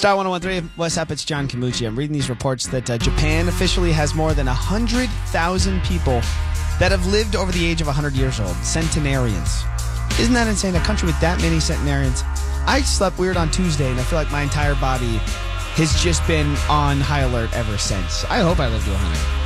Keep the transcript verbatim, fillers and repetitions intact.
Star one oh one three, what's up? It's John Camucci. I'm reading these reports that uh, Japan officially has more than one hundred thousand people that have lived over the age of one hundred years old. Centenarians. Isn't that insane? A country with that many centenarians. I slept weird on Tuesday, and I feel like my entire body has just been on high alert ever since. I hope I live to one hundred.